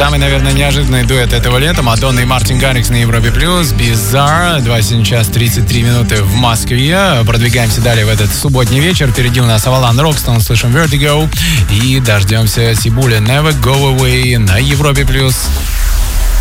Самый, наверное, неожиданный дуэт этого лета. Мадонна и Мартин Гаррикс на Европе+. Bizarre. 21 час 33 минуты в Москве. Продвигаемся далее в этот субботний вечер. Впереди у нас Авалан Рокстон, слышим Vertigo. И дождемся Сибуля Never Go Away на Европе+.